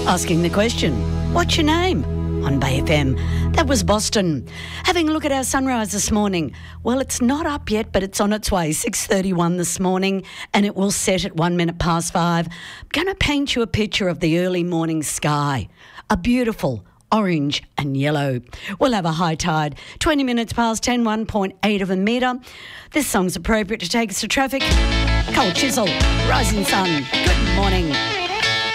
asking the question, what's your name? On Bay FM. That was Boston. Having a look at our sunrise this morning. Well, it's not up yet, but it's on its way. 6:31 this morning, and it will set at 1 minute past 5. I'm going to paint you a picture of the early morning sky. A beautiful orange and yellow. We'll have a high tide. 20 minutes past 10, 1.8 of a metre. This song's appropriate to take us to traffic. Cold Chisel, Rising Sun. Good morning.